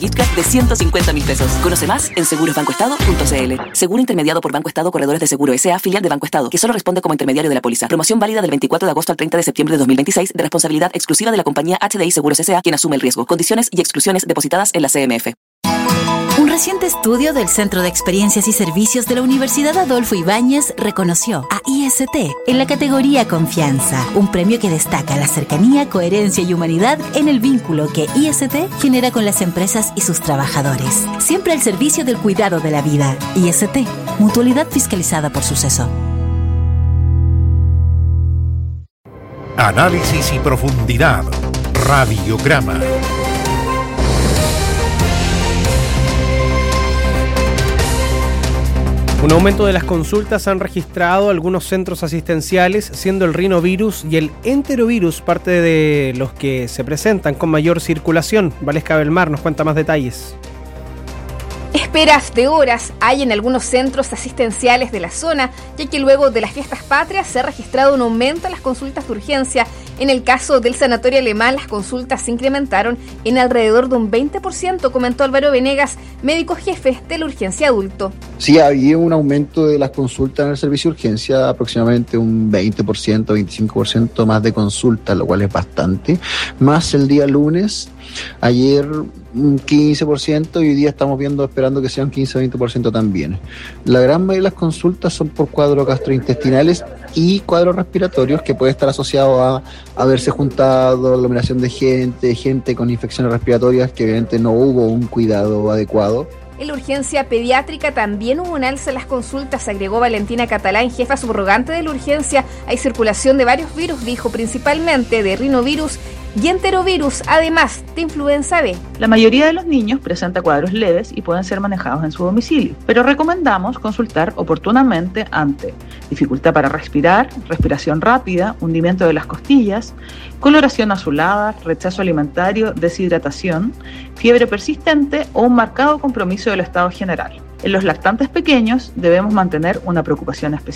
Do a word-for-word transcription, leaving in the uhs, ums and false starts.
Gift card de ciento cincuenta mil pesos. Conoce más en seguros banco estado punto c l. Seguro intermediado por Banco Estado Corredores de Seguro S A, filial de Banco Estado, que solo responde como intermediario de la póliza. Promoción válida del veinticuatro de agosto al treinta de septiembre de dos mil veintiséis, de responsabilidad exclusiva de la compañía H D I Seguros S A, quien asume el riesgo. Condiciones y exclusiones depositadas en la C M F. Un reciente estudio del Centro de Experiencias y Servicios de la Universidad Adolfo Ibáñez reconoció a I S T en la categoría Confianza, un premio que destaca la cercanía, coherencia y humanidad en el vínculo que I S T genera con las empresas y sus trabajadores. Siempre al servicio del cuidado de la vida. I S T, mutualidad fiscalizada por Suceso. Análisis y profundidad. Radiograma. Un aumento de las consultas han registrado algunos centros asistenciales, siendo el rinovirus y el enterovirus parte de los que se presentan con mayor circulación. Valesca Belmar nos cuenta más detalles. Esperas de horas hay en algunos centros asistenciales de la zona, ya que luego de las fiestas patrias se ha registrado un aumento en las consultas de urgencia. En el caso del Sanatorio Alemán, las consultas se incrementaron en alrededor de un veinte por ciento, comentó Álvaro Venegas, médico jefe de la urgencia adulto. Sí, había un aumento de las consultas en el servicio de urgencia, aproximadamente un veinte por ciento, veinticinco por ciento más de consultas, lo cual es bastante. Más el día lunes, ayer un quince por ciento y hoy día estamos viendo, esperando que sea un quince a veinte por ciento también. La gran mayoría de las consultas son por cuadros gastrointestinales y cuadros respiratorios, que puede estar asociado a haberse juntado aglomeración de gente, gente con infecciones respiratorias, que obviamente no hubo un cuidado adecuado. En la urgencia pediátrica también hubo un alza en las consultas, agregó Valentina Catalán, jefa subrogante de la urgencia. Hay circulación de varios virus, dijo, principalmente de rinovirus y enterovirus, además de influenza B. La mayoría de los niños presenta cuadros leves y pueden ser manejados en su domicilio, pero recomendamos consultar oportunamente ante dificultad para respirar, respiración rápida, hundimiento de las costillas, coloración azulada, rechazo alimentario, deshidratación, fiebre persistente o un marcado compromiso del estado general. En los lactantes pequeños debemos mantener una preocupación especial.